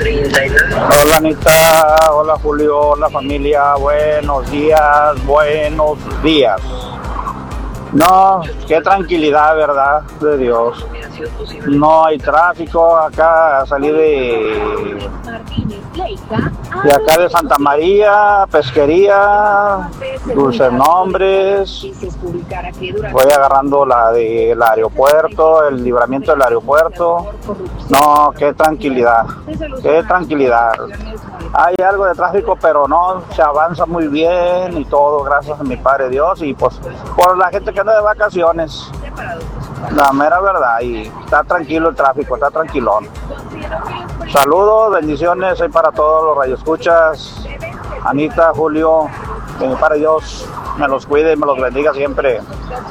Hola Anita, hola Julio, hola familia, buenos días, buenos días. No, qué tranquilidad, verdad, de Dios. No hay tráfico acá, salí de acá de Santa María, Pesquería, Dulces Nombres. Voy agarrando la del aeropuerto, el libramiento del aeropuerto. No, qué tranquilidad, qué tranquilidad. Hay algo de tráfico, pero no, se avanza muy bien y todo, gracias a mi Padre Dios y pues por la gente que anda de vacaciones. La mera verdad, y está tranquilo el tráfico, está tranquilón. Saludos, bendiciones, soy para todos los radioescuchas. Anita, Julio, que mi Padre Dios me los cuide y me los bendiga siempre.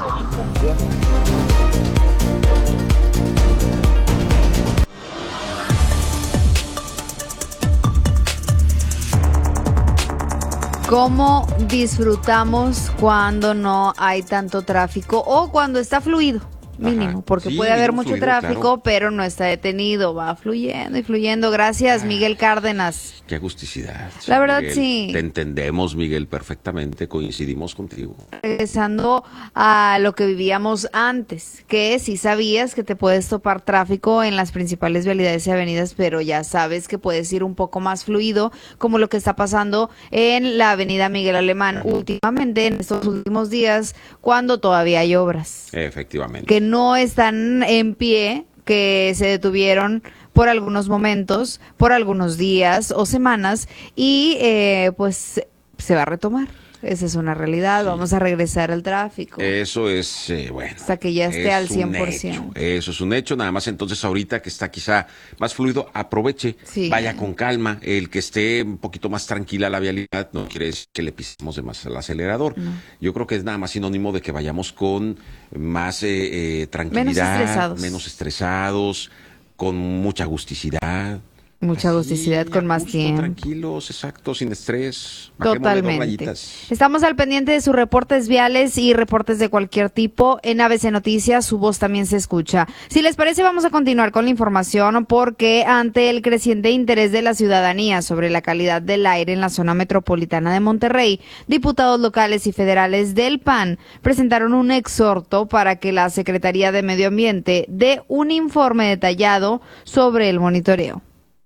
¿Cómo disfrutamos cuando no hay tanto tráfico o cuando está fluido? Mínimo, Ajá, porque sí, puede haber mínimo mucho fluido, tráfico, claro. pero no está detenido, va fluyendo y fluyendo. Gracias, Miguel Cárdenas. Qué agusticidad. La verdad, Miguel. sí. Te entendemos, Miguel, perfectamente, coincidimos contigo. Regresando a lo que vivíamos antes, que si sabías que te puedes topar tráfico en las principales vialidades y avenidas, pero ya sabes que puedes ir un poco más fluido, como lo que está pasando en la avenida Miguel Alemán últimamente, en estos últimos días, cuando todavía hay obras. Efectivamente. Que no están en pie, que se detuvieron por algunos momentos, por algunos días o semanas y pues se va a retomar. Esa es una realidad, Sí. vamos a regresar al tráfico. Eso es, bueno. Hasta que ya esté al 100%. Eso es un hecho, nada más entonces ahorita que está quizá más fluido, aproveche, Sí. vaya con calma. El que esté un poquito más tranquila la vialidad no quiere decir que le pisemos de más el acelerador. No. Yo creo que es nada más sinónimo de que vayamos con más tranquilidad, menos estresados, con mucha agusticidad. Mucha Así, agusticidad con a más gusto, tiempo. Tranquilos, exacto, sin estrés. Bajémosle 2 Totalmente. rayitas. Estamos al pendiente de sus reportes viales y reportes de cualquier tipo. En ABC Noticias su voz también se escucha. Si les parece, vamos a continuar con la información porque ante el creciente interés de la ciudadanía sobre la calidad del aire en la zona metropolitana de Monterrey, diputados locales y federales del PAN presentaron un exhorto para que la Secretaría de Medio Ambiente dé un informe detallado sobre el monitoreo.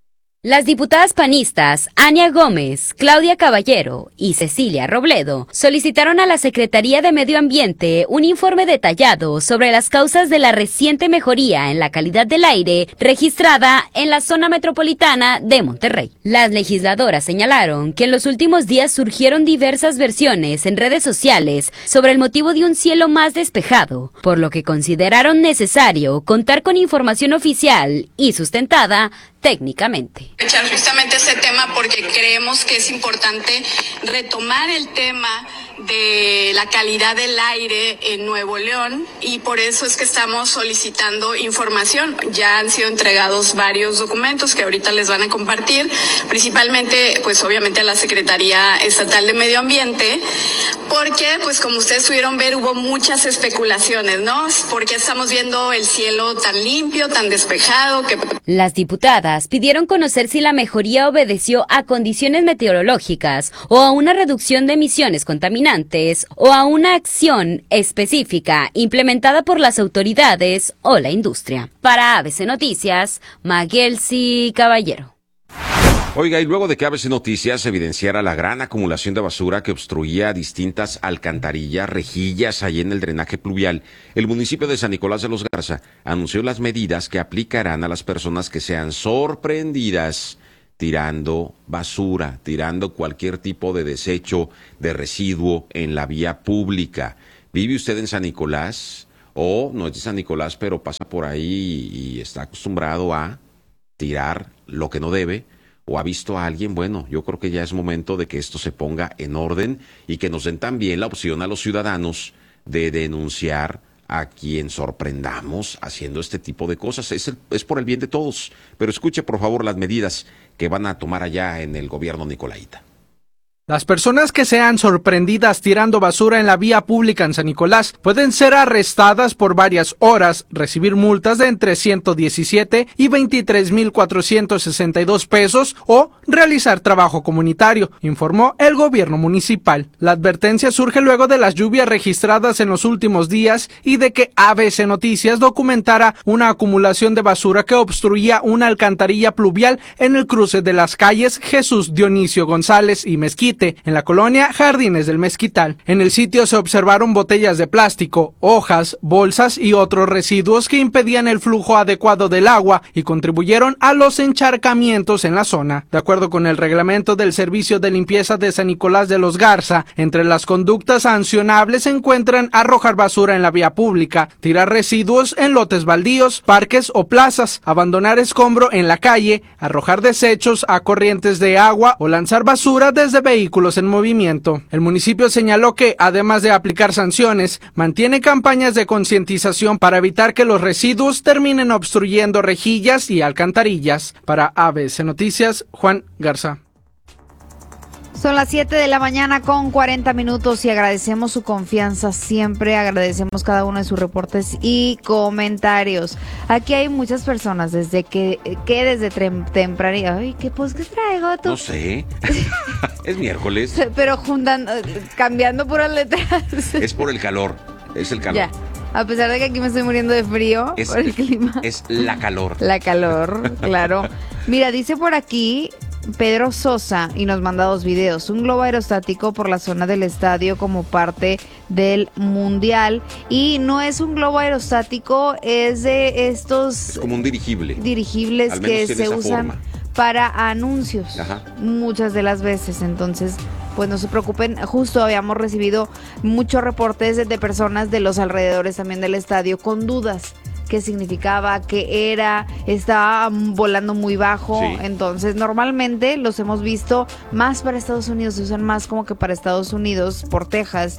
Las diputadas panistas Ania Gómez, Claudia Caballero y Cecilia Robledo solicitaron a la Secretaría de Medio Ambiente un informe detallado sobre las causas de la reciente mejoría en la calidad del aire registrada en la zona metropolitana de Monterrey. Las legisladoras señalaron que en los últimos días surgieron diversas versiones en redes sociales sobre el motivo de un cielo más despejado, por lo que consideraron necesario contar con información oficial y sustentada técnicamente. Echar justamente ese tema porque creemos que es importante retomar el tema de la calidad del aire en Nuevo León y por eso es que estamos solicitando información. Ya han sido entregados varios documentos que ahorita les van a compartir, principalmente pues obviamente a la Secretaría Estatal de Medio Ambiente, porque pues como ustedes pudieron ver hubo muchas especulaciones, ¿no? Porque estamos viendo el cielo tan limpio, tan despejado que... Las diputadas pidieron conocer si la mejoría obedeció a condiciones meteorológicas o a una reducción de emisiones contaminantes o a una acción específica implementada por las autoridades o la industria. Para ABC Noticias, Maguelsi Caballero. Oiga, y luego de que ABC Noticias evidenciara la gran acumulación de basura que obstruía distintas alcantarillas, rejillas allí en el drenaje pluvial, el municipio de San Nicolás de los Garza anunció las medidas que aplicarán a las personas que sean sorprendidas tirando basura, tirando cualquier tipo de desecho, de residuo en la vía pública. ¿Vive usted en San Nicolás? O no es de San Nicolás, pero pasa por ahí y está acostumbrado a tirar lo que no debe, o ha visto a alguien, bueno, yo creo que ya es momento de que esto se ponga en orden y que nos den también la opción a los ciudadanos de denunciar a quien sorprendamos haciendo este tipo de cosas. Es por el bien de todos, pero escuche por favor las medidas que van a tomar allá en el gobierno nicolaita. Las personas que sean sorprendidas tirando basura en la vía pública en San Nicolás pueden ser arrestadas por varias horas, recibir multas de entre 117 y 23,462 pesos o realizar trabajo comunitario, informó el gobierno municipal. La advertencia surge luego de las lluvias registradas en los últimos días y de que ABC Noticias documentara una acumulación de basura que obstruía una alcantarilla pluvial en el cruce de las calles Jesús Dionisio González y Mezquita, en la colonia Jardines del Mezquital. En el sitio se observaron botellas de plástico, hojas, bolsas y otros residuos que impedían el flujo adecuado del agua y contribuyeron a los encharcamientos en la zona. De acuerdo con el reglamento del Servicio de Limpieza de San Nicolás de los Garza, entre las conductas sancionables se encuentran arrojar basura en la vía pública, tirar residuos en lotes baldíos, parques o plazas, abandonar escombro en la calle, arrojar desechos a corrientes de agua o lanzar basura desde vehículos en movimiento. El municipio señaló que, además de aplicar sanciones, mantiene campañas de concientización para evitar que los residuos terminen obstruyendo rejillas y alcantarillas. Para ABC Noticias, Juan Garza. Son las 7 de la mañana con 40 minutos y agradecemos su confianza siempre, agradecemos cada uno de sus reportes y comentarios. Aquí hay muchas personas desde temprano. Ay, ¿qué traigo tú? No sé, es miércoles. Pero cambiando puras letras. Es por el calor, es el calor. Ya. A pesar de que aquí me estoy muriendo de frío por el clima. Es la calor. La calor, claro. Mira, dice por aquí Pedro Sosa y nos manda 2 videos. Un globo aerostático por la zona del estadio como parte del mundial. Y no es un globo aerostático, es de estos... Es como un dirigible. Dirigibles que se usan para anuncios. Ajá. Muchas de las veces. Entonces, pues no se preocupen. Justo habíamos recibido muchos reportes de personas de los alrededores también del estadio con dudas. ¿Qué significaba? ¿Qué era? Estaba volando muy bajo. Sí. Entonces, normalmente los hemos visto más para Estados Unidos, se usan más como que para Estados Unidos, por Texas,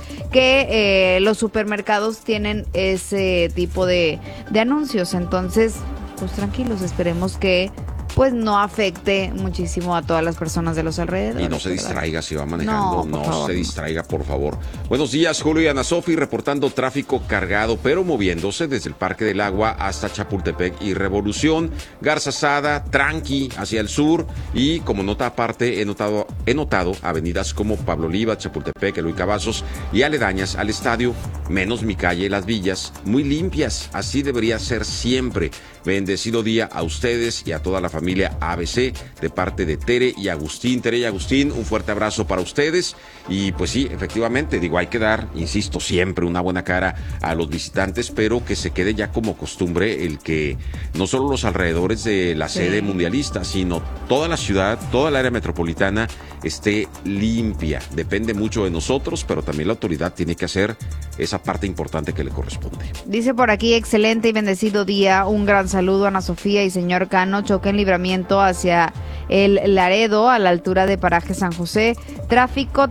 que los supermercados tienen ese tipo de anuncios. Entonces, pues tranquilos, esperemos que pues no afecte muchísimo a todas las personas de los alrededores. Y no se distraiga si va manejando, no se distraiga, por favor. Buenos días, Julio y Ana Sofi, reportando tráfico cargado, pero moviéndose desde el Parque del Agua hasta Chapultepec y Revolución, Garza Sada, tranqui hacia el sur, y como nota aparte he notado avenidas como Pablo Oliva, Chapultepec, Eloy Cavazos y aledañas al estadio, menos mi calle Las Villas, muy limpias, así debería ser siempre. Bendecido día a ustedes y a toda la familia ABC de parte de Tere y Agustín. Tere y Agustín, un fuerte abrazo para ustedes. Y pues sí, efectivamente, hay que dar, insisto, siempre una buena cara a los visitantes, pero que se quede ya como costumbre el que no solo los alrededores de la sede mundialista, sino toda la ciudad, toda el área metropolitana esté limpia. Depende mucho de nosotros, pero también la autoridad tiene que hacer esa parte importante que le corresponde. Dice por aquí, excelente y bendecido día, un gran saludo a Ana Sofía y señor Cano, choque en libramiento hacia el Laredo a la altura de Paraje San José, tráfico,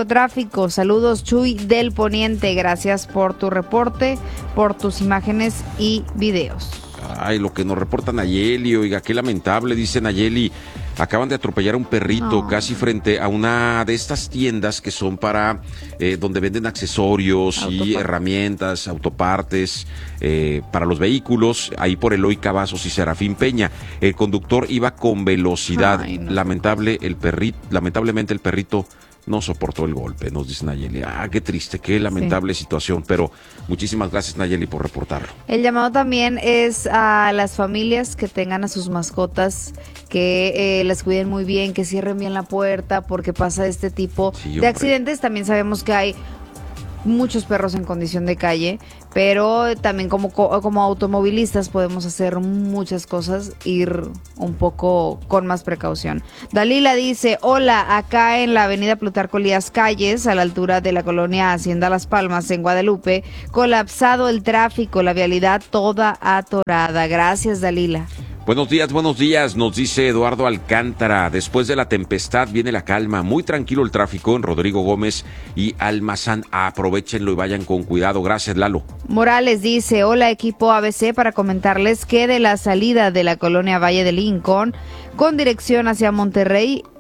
saludos Chuy del Poniente, gracias por tu reporte, por tus imágenes y videos. Ay, lo que nos reporta Nayeli, oiga, qué lamentable, dice Nayeli. Acaban de atropellar a un perrito casi frente a una de estas tiendas que son para donde venden accesorios y herramientas, autopartes para los vehículos, ahí por Eloy Cavazos y Serafín Peña. El conductor iba con velocidad. Ay, no. Lamentablemente el perrito no soportó el golpe, nos dice Nayeli. Qué triste, qué lamentable situación, pero muchísimas gracias, Nayeli, por reportarlo. El llamado también es a las familias que tengan a sus mascotas, que las cuiden muy bien, que cierren bien la puerta, porque pasa este tipo de accidentes. También sabemos que hay muchos perros en condición de calle, pero también como automovilistas podemos hacer muchas cosas, ir un poco con más precaución. Dalila dice, hola, acá en la avenida Plutarco Elías Calles, a la altura de la colonia Hacienda Las Palmas, en Guadalupe, colapsado el tráfico, la vialidad toda atorada. Gracias, Dalila. Buenos días, nos dice Eduardo Alcántara. Después de la tempestad viene la calma. Muy tranquilo el tráfico en Rodrigo Gómez y Almazán. Aprovechenlo y vayan con cuidado. Gracias, Lalo. Morales dice, hola equipo ABC, para comentarles que de la salida de la colonia Valle de Lincoln con dirección hacia Monterrey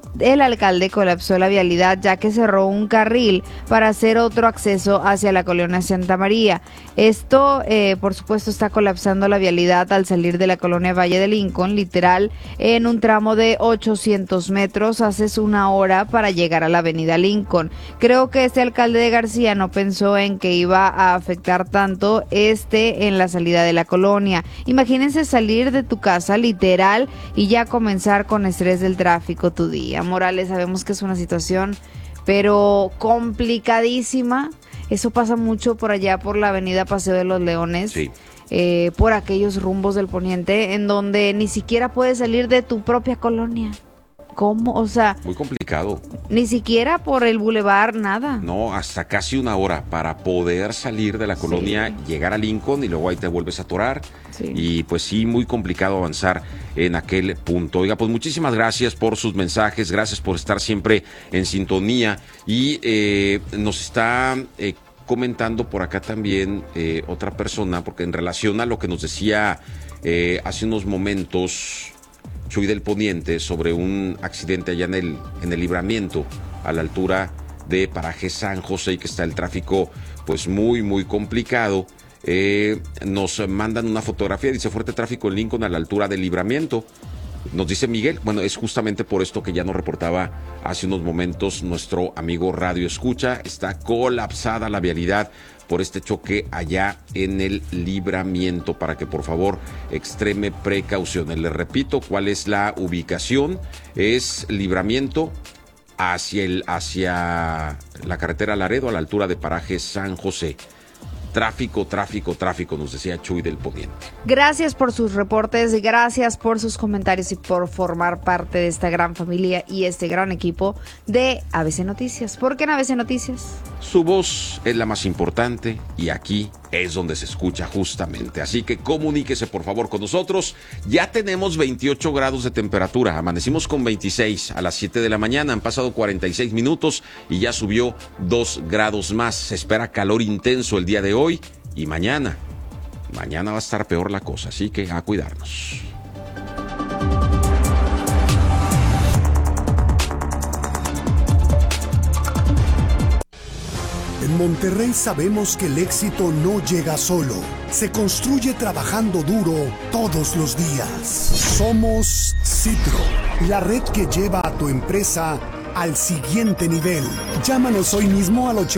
el alcalde colapsó la vialidad ya que cerró un carril para hacer otro acceso hacia la colonia Santa María. Esto, por supuesto, está colapsando la vialidad al salir de la colonia Valle de Lincoln, literal, en un tramo de 800 metros, haces una hora para llegar a la avenida Lincoln. Creo que este alcalde de García no pensó en que iba a afectar tanto en la salida de la colonia. Imagínense salir de tu casa, literal, y ya comenzar con estrés del tráfico tu día. Morales, sabemos que es una situación pero complicadísima. Eso pasa mucho por allá por la avenida Paseo de los Leones, sí. Por aquellos rumbos del poniente en donde ni siquiera puedes salir de tu propia colonia. ¿Cómo? O sea, muy complicado. Ni siquiera por el bulevar, nada. No, hasta casi una hora para poder salir de la colonia, llegar a Lincoln y luego ahí te vuelves a atorar. Sí. Y pues sí, muy complicado avanzar en aquel punto. Oiga, pues muchísimas gracias por sus mensajes, gracias por estar siempre en sintonía. Y nos está comentando por acá también otra persona, porque en relación a lo que nos decía hace unos momentos Chuy del Poniente sobre un accidente allá en el Libramiento, a la altura de Paraje San José, y que está el tráfico pues muy, muy complicado. Nos mandan una fotografía, dice fuerte tráfico en Lincoln a la altura del Libramiento. Nos dice Miguel, bueno, es justamente por esto que ya nos reportaba hace unos momentos nuestro amigo Radio Escucha. Está colapsada la vialidad por este choque allá en el Libramiento, para que por favor extreme precauciones. Les repito cuál es la ubicación: es Libramiento hacia la carretera Laredo, a la altura de Paraje San José. Tráfico, nos decía Chuy del Poniente. Gracias por sus reportes, gracias por sus comentarios y por formar parte de esta gran familia y este gran equipo de ABC Noticias. ¿Por qué en ABC Noticias? Su voz es la más importante y aquí es donde se escucha justamente. Así que comuníquese por favor con nosotros. Ya tenemos 28 grados de temperatura. Amanecimos con 26 a las 7 de la mañana. Han pasado 46 minutos y ya subió 2 grados más. Se espera calor intenso el día de hoy y mañana. Mañana va a estar peor la cosa, así que a cuidarnos. En Monterrey sabemos que el éxito no llega solo, se construye trabajando duro todos los días. Somos Citro, la red que lleva a tu empresa al siguiente nivel. Llámanos hoy mismo al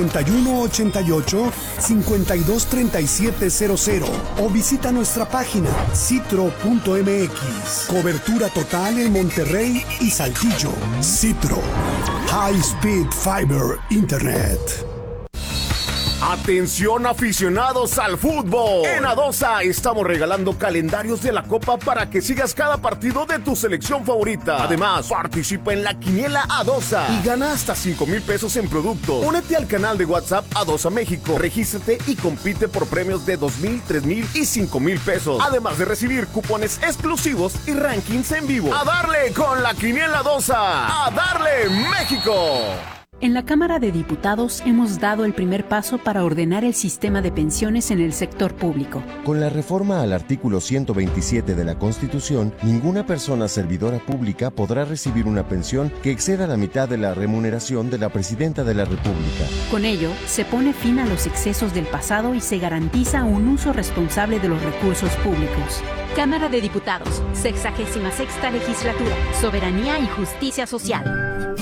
8188-523700 o visita nuestra página citro.mx. Cobertura total en Monterrey y Saltillo. Citro, High Speed Fiber Internet. Atención aficionados al fútbol. En Adosa estamos regalando calendarios de la Copa para que sigas cada partido de tu selección favorita. Además, participa en la Quiniela Adosa y gana hasta 5,000 pesos en productos. Únete al canal de WhatsApp Adosa México. Regístrate y compite por premios de 2,000, 3,000 y 5,000 pesos. Además de recibir cupones exclusivos y rankings en vivo. ¡A darle con la Quiniela Adosa! ¡A darle México! En la Cámara de Diputados hemos dado el primer paso para ordenar el sistema de pensiones en el sector público. Con la reforma al artículo 127 de la Constitución, ninguna persona servidora pública podrá recibir una pensión que exceda la mitad de la remuneración de la Presidenta de la República. Con ello, se pone fin a los excesos del pasado y se garantiza un uso responsable de los recursos públicos. Cámara de Diputados, 66ª Legislatura, Soberanía y Justicia Social.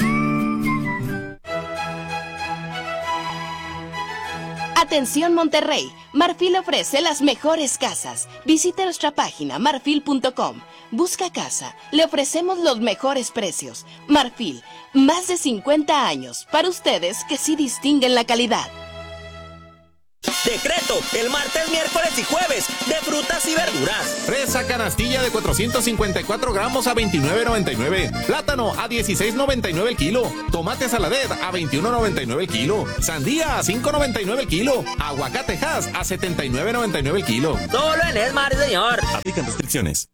Atención Monterrey, Marfil ofrece las mejores casas. Visite nuestra página marfil.com. Busca casa, le ofrecemos los mejores precios. Marfil, más de 50 años, para ustedes que sí distinguen la calidad. Decreto, el martes, miércoles y jueves, de frutas y verduras. Fresa canastilla de 454 gramos a $29.99. Plátano a $16.99 el kilo. Tomate saladet a $21.99 el kilo. Sandía a $5.99 el kilo. Aguacate Hass a $79.99 el kilo. Solo en Esmar, señor. Aplican restricciones.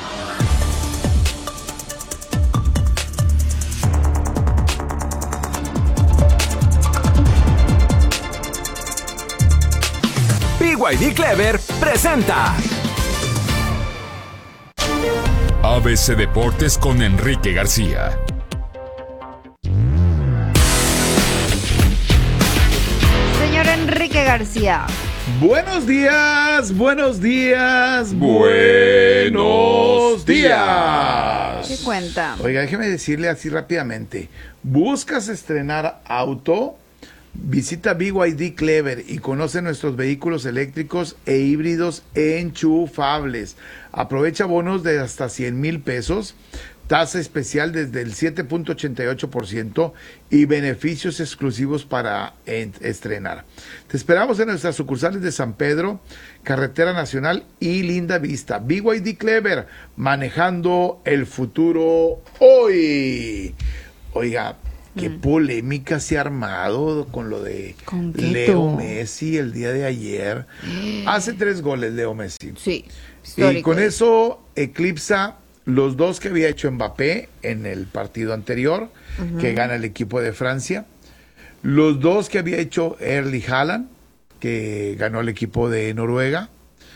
BYD Clever presenta ABC Deportes con Enrique García. García. Buenos días, buenos días, buenos días. ¿Qué cuenta? Oiga, déjeme decirle así rápidamente. ¿Buscas estrenar auto? Visita BYD Clever y conoce nuestros vehículos eléctricos e híbridos enchufables. Aprovecha bonos de hasta 100,000 pesos, tasa especial desde el 7.88% y beneficios exclusivos para estrenar. Te esperamos en nuestras sucursales de San Pedro, Carretera Nacional y Linda Vista. BYD Clever, manejando el futuro hoy. Oiga, qué polémica se ha armado con lo de Leo Messi el día de ayer. Hace 3 goles Leo Messi. Sí. Y con eso eclipsa los 2 que había hecho Mbappé en el partido anterior, que gana el equipo de Francia. Los 2 que había hecho Erling Haaland, que ganó el equipo de Noruega.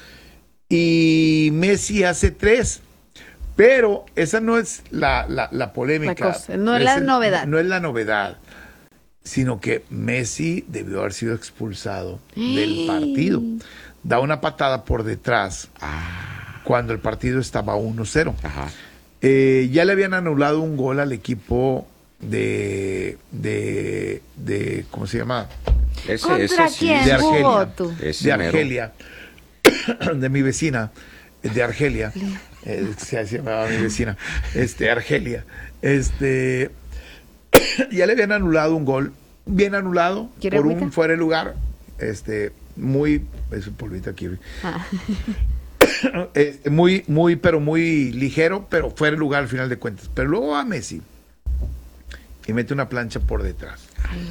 Y Messi hace 3. Pero esa no es la polémica. No es la novedad. No es la novedad, sino que Messi debió haber sido expulsado del partido. Da una patada por detrás cuando el partido estaba 1-0. Ya le habían anulado un gol al equipo de ¿cómo se llama? ¿Contra quién? De Argelia. De Argelia. De mi vecina, de Argelia. Se llamaba mi vecina, Argelia. Ya le habían anulado un gol, bien anulado, por un fuera de lugar, muy, es un polvito aquí. Pero muy ligero, pero fuera de lugar al final de cuentas. Pero luego va Messi y mete una plancha por detrás.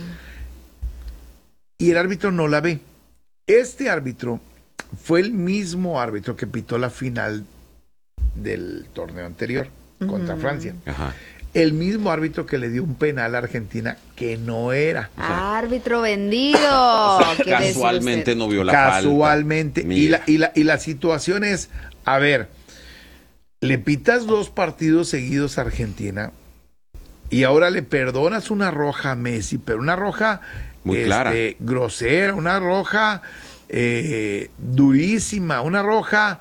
Y el árbitro no la ve. Este árbitro fue el mismo árbitro que pitó la final del torneo anterior contra Francia. El mismo árbitro que le dio un penal a Argentina que no era. Árbitro vendido. Casualmente no vio la falta. Casualmente. Y la situación es, a ver, le pitas 2 partidos seguidos a Argentina y ahora le perdonas una roja a Messi, pero una roja muy clara, grosera, una roja durísima, una roja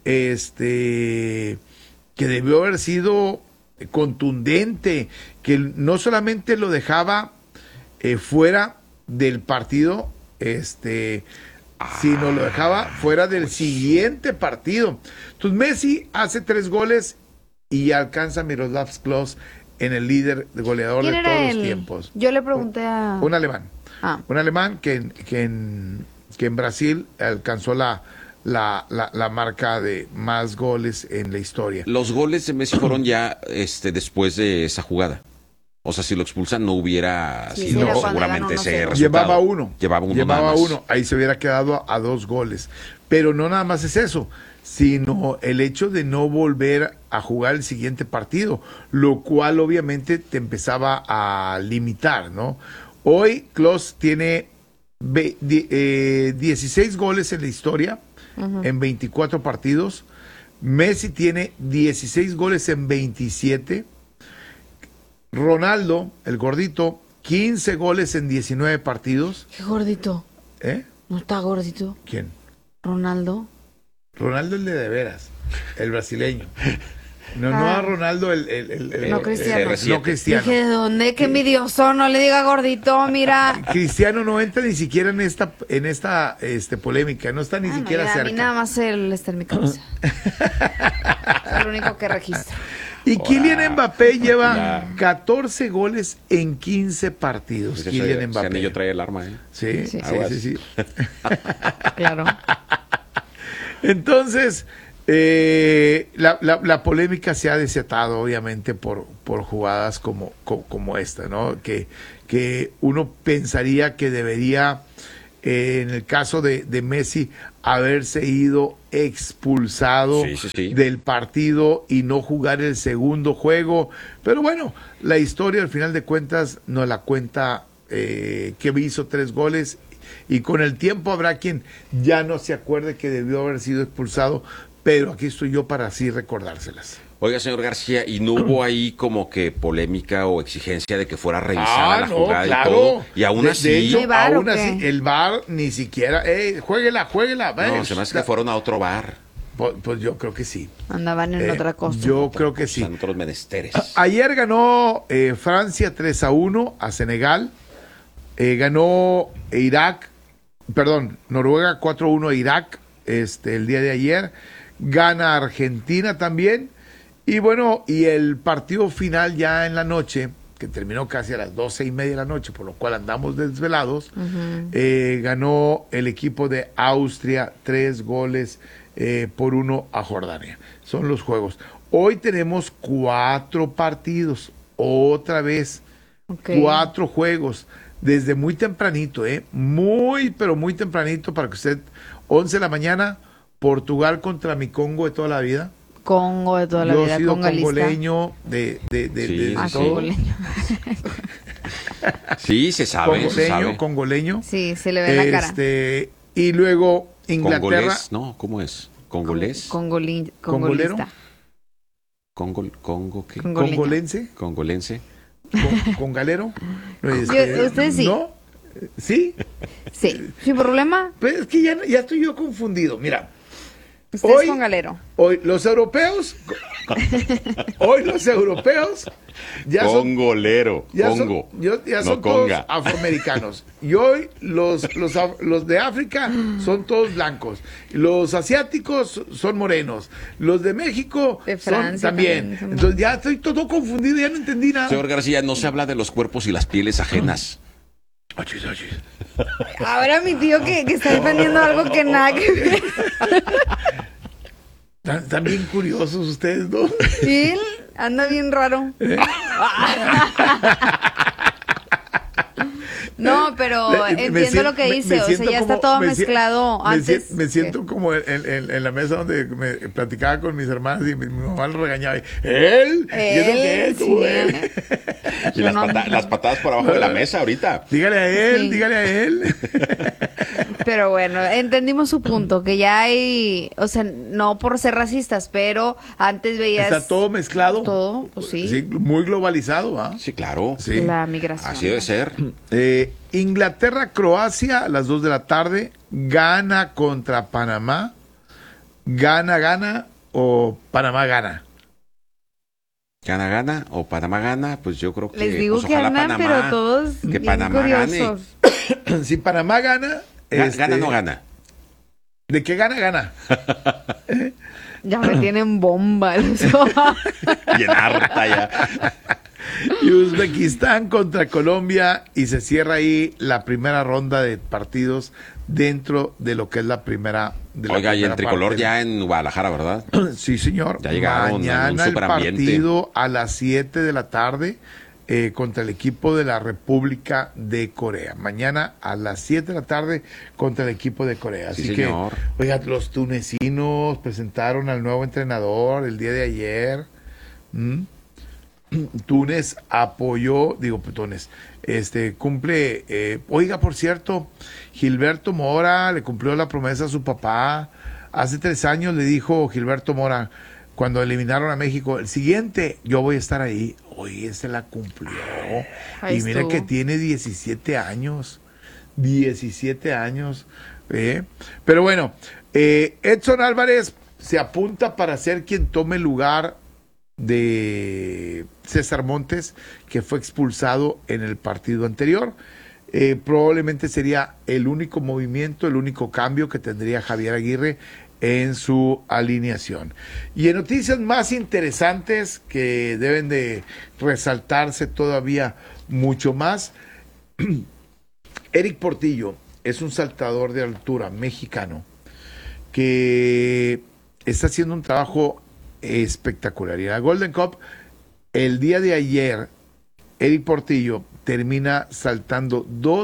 que debió haber sido contundente, que no solamente lo dejaba fuera del partido, sino lo dejaba fuera del siguiente partido. Entonces Messi hace 3 goles y alcanza a Miroslav Klose en el líder goleador de todos los tiempos. Yo le pregunté a un alemán. Un alemán que en Brasil alcanzó la marca de más goles en la historia. Los goles de Messi fueron ya después de esa jugada. O sea, si lo expulsan no hubiera sido seguramente ese resultado. Llevaba uno. Ahí se hubiera quedado a 2 goles. Pero no nada más es eso, sino el hecho de no volver a jugar el siguiente partido, lo cual obviamente te empezaba a limitar, ¿no? Hoy Klose tiene 16 goles en la historia, en 24 partidos. Messi tiene 16 goles en 27. Ronaldo, el gordito, 15 goles en 19 partidos. ¿Qué gordito? ¿No está gordito? ¿Quién? Ronaldo. Ronaldo el de veras, el brasileño. No a Ronaldo no Cristiano. No Cristiano. Dije, ¿de dónde? Qué envidioso, no le diga gordito, mira. Cristiano no entra ni siquiera en esta polémica, no está ni siquiera cerca. A mí nada más él está en mi cabeza. Es lo único que registro. Y Kylian Mbappé lleva 14 goles en 15 partidos. Pues Kylian Mbappé. Ese anillo trae el arma, ¿eh? Sí. Claro. Entonces, la polémica se ha desatado, obviamente, por jugadas como esta, ¿no? Que uno pensaría que debería, en el caso de Messi, haberse ido expulsado del partido y no jugar el segundo juego. Pero bueno, la historia al final de cuentas nos la cuenta que hizo 3 goles y con el tiempo habrá quien ya no se acuerde que debió haber sido expulsado, pero aquí estoy yo para así recordárselas. Oiga, señor García, ¿y no hubo ahí como que polémica o exigencia de que fuera revisada la jugada claro. y todo? Y aún así... De hecho, aún así, el VAR ni siquiera... juéguela. No, se me hace que fueron a otro VAR. Pues yo creo que sí. Andaban en otra cosa. Yo creo que sí. En otros menesteres. Ayer ganó Francia 3-1 a Senegal. Ganó Noruega 4-1 a Irak el día de ayer. Gana Argentina también. Y bueno, y el partido final ya en la noche, que terminó casi a las 12:30 de la noche, por lo cual andamos desvelados, ganó el equipo de Austria 3-1 a Jordania. Son los juegos. Hoy tenemos 4 partidos, otra vez, 4 juegos, desde muy tempranito, pero muy tempranito, para que usted, 11 de la mañana, Portugal contra mi Congo de toda la vida. Congo de toda la vida. Yo he sido congoleño de todo. Congoleño. Sí, se sabe. Congoleño. Sí, se le ve la cara. Y luego Inglaterra. ¿Congolés? No, ¿cómo es? ¿Congolés? Congolista. ¿Congo qué? ¿Congolense? ¿Congolense? ¿Congalero? ¿Usted sí? ¿No? ¿Sí? Sí. ¿Sin problema? Pero es que ya estoy yo confundido. Mira. Usted es congalero. Hoy los europeos ya Congolero, son todos afroamericanos. Y hoy los de África son todos blancos. Los asiáticos son morenos. Los de México de Francia son también. Entonces ya estoy todo confundido, ya no entendí nada. Señor García, no se habla de los cuerpos y las pieles ajenas. Ahora mi tío que está defendiendo algo que nada que ver. Están bien curiosos ustedes, ¿no? Él anda bien raro. No, pero entiendo lo que dice, o sea, ya está todo mezclado antes. Me siento como en la mesa donde me platicaba con mis hermanas y mi mamá lo regañaba. ¿Él? Y las patadas por abajo de la mesa ahorita. Dígale a él. Pero bueno, entendimos su punto, que ya hay, o sea, no por ser racistas, pero antes veías... Está todo mezclado. Todo, pues sí. Sí, muy globalizado, ¿ah? Sí, claro. Sí. La migración. Así debe ser. Inglaterra-Croacia a las 2 de la tarde. Gana contra Panamá. Gana o Panamá gana. Gana o Panamá gana, pues yo creo que... Les digo pues que ganan, pero todos que bien Panamá curiosos. Gane. Si Panamá gana... ¿Gana o no gana? ¿De qué gana? Ya me tienen bomba. Bien harta ya. Y Uzbekistán contra Colombia, y se cierra ahí la primera ronda de partidos dentro de lo que es la primera. Oiga, y en tricolor ya en Guadalajara, ¿verdad? Sí, señor. Ya llegaron. Mañana el partido a las 7 de la tarde contra el equipo de la República de Corea. Mañana a las 7 de la tarde contra el equipo de Corea. Así que, oiga, los tunecinos presentaron al nuevo entrenador el día de ayer. Túnez apoyó, cumple, oiga, por cierto, Gilberto Mora le cumplió la promesa a su papá. Hace 3 años le dijo Gilberto Mora, cuando eliminaron a México, el siguiente, yo voy a estar ahí. Oye, se la cumplió. Ahí y mira estuvo. que tiene 17 años. 17 años. Pero bueno, Edson Álvarez se apunta para ser quien tome el lugar de César Montes, que fue expulsado en el partido anterior. Probablemente sería el único movimiento, el único cambio que tendría Javier Aguirre en su alineación. Y en noticias más interesantes que deben de resaltarse todavía mucho más, Eric Portillo es un saltador de altura mexicano que está haciendo un trabajo espectacular. Y en la Golden Cup, el día de ayer, Eric Portillo termina saltando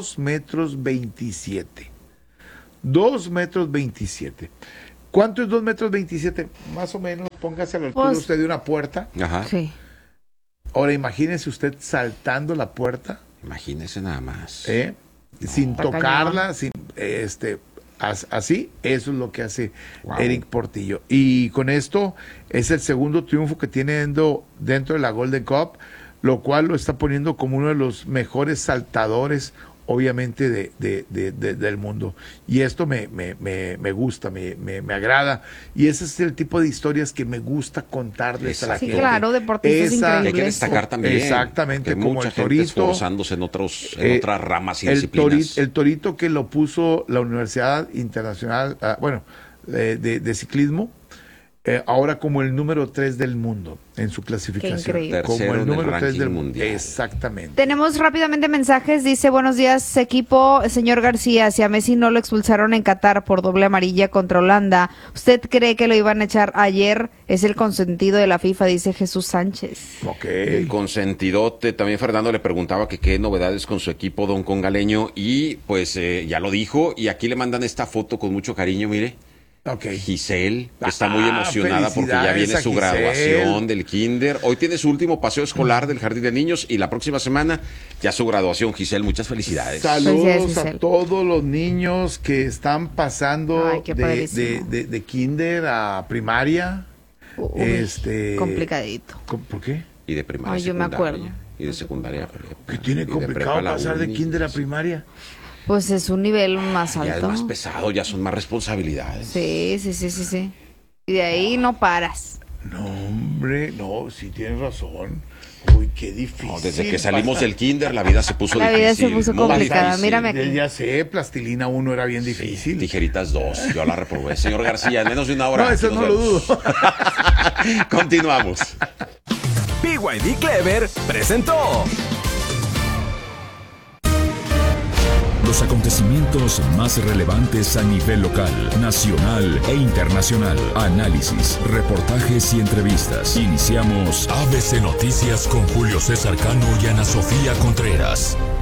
2,27 m. 2,27 m. ¿Cuánto es 2,27 m? Más o menos, póngase a la altura usted de una puerta. Ajá. Sí. Ahora imagínese usted saltando la puerta. Imagínese nada más. Sin tocarla, sin Así, eso es lo que hace Eric Portillo. Y con esto es el segundo triunfo que tiene dentro de la Golden Cup, lo cual lo está poniendo como uno de los mejores saltadores, obviamente, del mundo. Y esto me gusta, me agrada. Y ese es el tipo de historias que me gusta contarles a la gente. Sí, claro, deportistas increíbles. Hay que destacar también. Exactamente, como mucha el gente Torito. esforzándose en otras ramas y disciplinas. El Torito que lo puso la Universidad Internacional, de ciclismo, ahora como el número 3 del mundo en su clasificación. Qué increíble. Como el número 3 del mundo. Mundial. Exactamente. Tenemos rápidamente mensajes. Dice, buenos días, equipo. Señor García, si a Messi no lo expulsaron en Qatar por doble amarilla contra Holanda, ¿usted cree que lo iban a echar ayer? Es el consentido de la FIFA, dice Jesús Sánchez. El consentidote. También Fernando le preguntaba que qué novedades con su equipo Don Congaleño, y pues ya lo dijo, y aquí le mandan esta foto con mucho cariño, mire. Giselle está muy emocionada porque ya viene su graduación del kinder. Hoy tiene su último paseo escolar del jardín de niños y la próxima semana ya su graduación. Giselle, muchas felicidades. Saludos a todos los niños que están pasando de kinder a primaria. Complicadito. ¿Por qué? Y de primaria. Yo me acuerdo. Y de secundaria. ¿Qué tiene complicado pasar de kinder a primaria? Pues es un nivel más alto. Ya es más pesado, ya son más responsabilidades. Sí. Y de ahí no paras. No, hombre, no, sí tienes razón. Uy, qué difícil. No, desde que salimos del kinder, la vida se puso difícil. La vida se puso complicada, mírame aquí. Ya sé, plastilina 1 era bien difícil. Tijeritas 2, yo la reprobé. Señor García, en menos de una hora. No, eso no lo dudo. Continuamos. BYD Clever presentó los acontecimientos más relevantes a nivel local, nacional e internacional. Análisis, reportajes y entrevistas. Iniciamos ABC Noticias con Julio César Cano y Ana Sofía Contreras.